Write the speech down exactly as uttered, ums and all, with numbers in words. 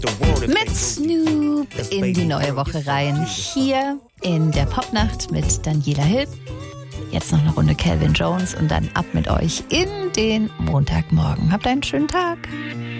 Mit Snoop in die neue Woche rein. Hier in der Popnacht mit Daniela Hill. Jetzt noch eine Runde Calvin Jones und dann ab mit euch in den Montagmorgen. Habt einen schönen Tag.